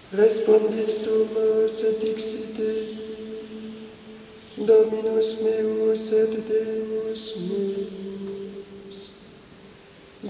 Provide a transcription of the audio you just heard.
Respondit Thomas et dixit, Dominus meus et Deus meus.